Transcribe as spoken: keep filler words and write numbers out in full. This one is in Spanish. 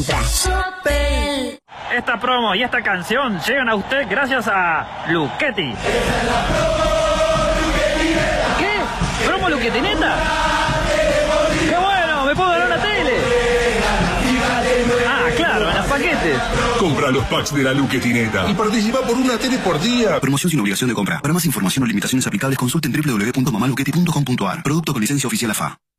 Esta promo y esta canción llegan a usted gracias a Luchetti. ¿Qué? ¿Promo Luchetineta? ¡Qué bueno! ¡Me puedo ganar una tele! Ah, claro, en los paquetes. Compra los packs de la Luchetineta y participa por una tele por día. Promoción sin obligación de compra. Para más información o limitaciones aplicables, consulten w w w punto mamaluchetti punto com punto a r. Producto con licencia oficial A F A.